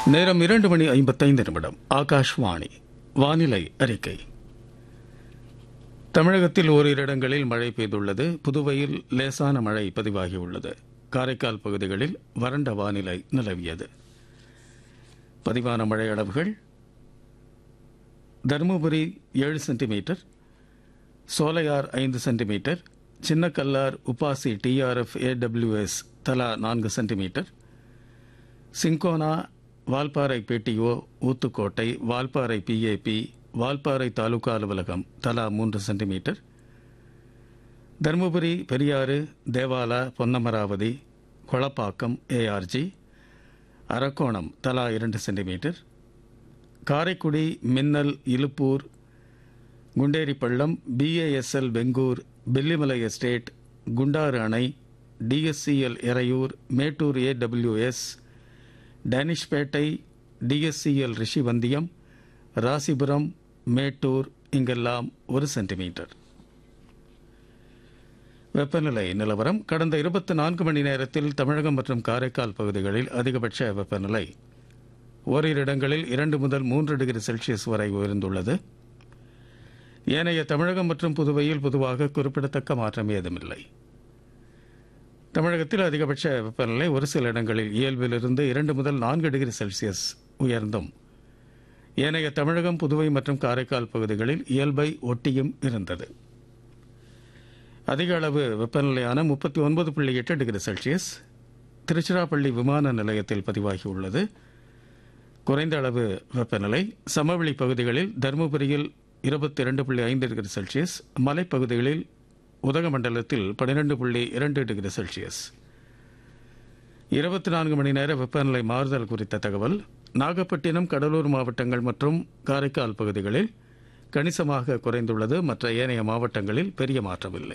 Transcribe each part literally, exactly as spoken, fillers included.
நேரம் இரண்டு மணி ஐம்பத்தைந்து நிமிடம். ஆகாஷ்வாணி வானிலை அறிக்கை. தமிழகத்தில் ஓரிரு இடங்களில் மழை பெய்துள்ளது. புதுவையில் லேசான மழை பதிவாகியுள்ளது. காரைக்கால் பகுதிகளில் வறண்ட வானிலை நிலவியது. பதிவான மழை அளவுகள்: தருமபுரி ஏழு சென்டிமீட்டர், சோலையார் ஐந்து centimetre, Chinnakallar, Upasi, TRF, AWS தலா நான்கு centimetre, cinchona, Valparai BDO, Uthukottai, Valparai PAP, Valparai taluka அலுவலகம் தலா மூன்று சென்டிமீட்டர், தருமபுரி பெரியாறு, தேவாலா, பொன்னமராவதி, கொளப்பாக்கம், ஏஆர்ஜி, அரக்கோணம் தலா இரண்டு சென்டிமீட்டர், காரைக்குடி, மின்னல், இலுப்பூர், குண்டேரிப்பள்ளம், பிஏஎஸ்எல் வெங்கூர், பில்லிமலை எஸ்டேட், குண்டாறு அணை, TSCL Eraiyur, Mettur AWS, Danishpettai, TSCL Rishivandiyam, Rasipuram, Mettur இங்கெல்லாம் ஒரு சென்டிமீட்டர். வெப்பநிலை நிலவரம்: கடந்த இருபத்தி நான்கு மணி நேரத்தில் தமிழகம் மற்றும் காரைக்கால் பகுதிகளில் அதிகபட்ச வெப்பநிலை ஓரிரு இடங்களில் இரண்டு முதல் மூன்று டிகிரி செல்சியஸ் வரை உயர்ந்துள்ளது. ஏனைய தமிழகம் மற்றும் புதுவையில் பொதுவாக குறிப்பிடத்தக்க மாற்றம் ஏதுமில்லை. தமிழகத்தில் அதிகபட்ச வெப்பநிலை ஒரு சில இடங்களில் இயல்பிலிருந்து இரண்டு முதல் நான்கு டிகிரி செல்சியஸ் உயர்ந்தும், ஏனைய தமிழகம், புதுவை மற்றும் காரைக்கால் பகுதிகளில் இயல்பை ஒட்டியும் இருந்தது. அதிக அளவு வெப்பநிலையான முப்பத்தி ஒன்பது புள்ளி எட்டு டிகிரி செல்சியஸ் திருச்சிராப்பள்ளி விமான நிலையத்தில் பதிவாகியுள்ளது. குறைந்த அளவு வெப்பநிலை சமவெளி பகுதிகளில் தருமபுரியில் இருபத்தி இரண்டு புள்ளி ஐந்து டிகிரி செல்சியஸ், மலைப்பகுதிகளில் உதகமண்டலத்தில் பன்னிரண்டு புள்ளி இரண்டு டிகிரி செல்சியஸ். இருபத்தி நான்கு மணி நேர வெப்பநிலை மாறுதல் குறித்த தகவல்: நாகப்பட்டினம், கடலூர் மாவட்டங்கள் மற்றும் காரைக்கால் பகுதிகளில் கணிசமாக குறைந்துள்ளது. மற்ற ஏனைய மாவட்டங்களில் பெரிய மாற்றமில்லை.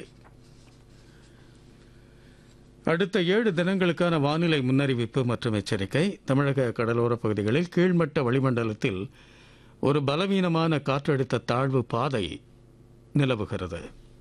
அடுத்த ஏழு தினங்களுக்கான வானிலை முன்னறிவிப்பு மற்றும் எச்சரிக்கை: தமிழக கடலோர பகுதிகளில் கீழ்மட்ட வளிமண்டலத்தில் ஒரு பலவீனமான காற்றழுத்த தாழ்வு பாதை நிலவுகிறது.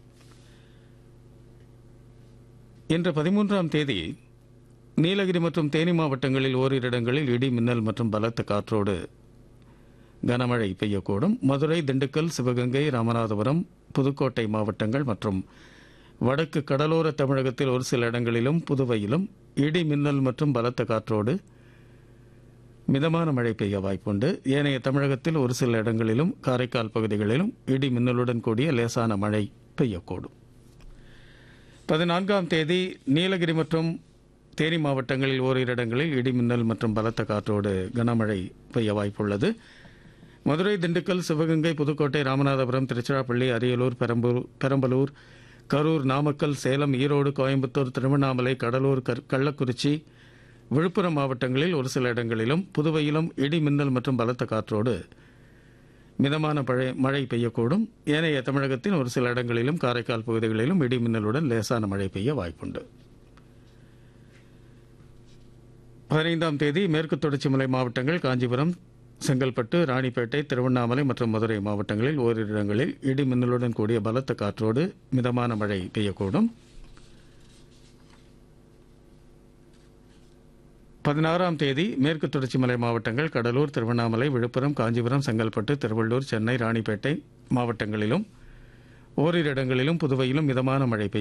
இன்று பதிமூன்றாம் தேதி நீலகிரி மற்றும் தேனி மாவட்டங்களில் ஓரிரு இடங்களில் இடி, மின்னல் மற்றும் பலத்த காற்றோடு கனமழை பெய்யக்கூடும். மதுரை, திண்டுக்கல், சிவகங்கை, ராமநாதபுரம், புதுக்கோட்டை மாவட்டங்கள் மற்றும் வடக்கு கடலோர தமிழகத்தில் ஒரு சில இடங்களிலும் புதுவையிலும் இடி, மின்னல் மற்றும் பலத்த காற்றோடு மிதமான மழை பெய்ய வாய்ப்புண்டு. ஏனைய தமிழகத்தில் ஒரு சில இடங்களிலும் காரைக்கால் பகுதிகளிலும் இடி, மின்னலுடன் கூடிய லேசான மழை பெய்யக்கூடும். பதினான்காம் தேதி நீலகிரி மற்றும் தேனி மாவட்டங்களில் ஓரிரு இடங்களில் இடி, மின்னல் மற்றும் பலத்த காற்றோடு கனமழை பெய்ய வாய்ப்புள்ளது. மதுரை, திண்டுக்கல், சிவகங்கை, புதுக்கோட்டை, ராமநாதபுரம், திருச்சிராப்பள்ளி, அரியலூர், பெரம்பூர் பெரம்பலூர், கரூர், நாமக்கல், சேலம், ஈரோடு, கோயம்புத்தூர், திருவண்ணாமலை, கடலூர், கள்ளக்குறிச்சி, விழுப்புரம் மாவட்டங்களில் ஒரு சில இடங்களிலும் புதுவையிலும் இடி, மின்னல் மற்றும் பலத்த காற்றோடு மிதமான மழை பெய்யக்கூடும். ஏனைய தமிழகத்தின் ஒரு சில இடங்களிலும் காரைக்கால் பகுதிகளிலும் இடி, மின்னலுடன் லேசான மழை பெய்ய வாய்ப்புண்டு. பதினைந்தாம் தேதி மேற்கு தொடர்ச்சி மலை மாவட்டங்கள், காஞ்சிபுரம், செங்கல்பட்டு, ராணிப்பேட்டை, திருவண்ணாமலை மற்றும் மதுரை மாவட்டங்களில் ஓரிரு இடங்களில் இடி, மின்னலுடன் கூடிய பலத்த காற்றோடு மிதமான மழை பெய்யக்கூடும். பதினாறாம் தேதி மேற்கு தொடர்ச்சி மலை மாவட்டங்கள், கடலூர், திருவண்ணாமலை, விழுப்புரம், காஞ்சிபுரம், செங்கல்பட்டு, திருவள்ளூர், சென்னை, ராணிப்பேட்டை மாவட்டங்களிலும் ஓரிரு இடங்களிலும் புதுவையிலும் மிதமான மழை பெய்யும்.